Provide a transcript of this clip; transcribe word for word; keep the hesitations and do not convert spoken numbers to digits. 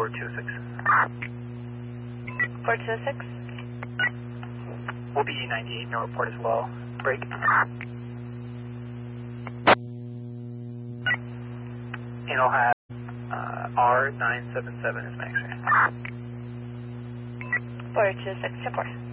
four two six. four two six. We'll be ninety-eight, no report as well. Break. And I'll have uh, R nine seven seven as my X-ray. four two six, report.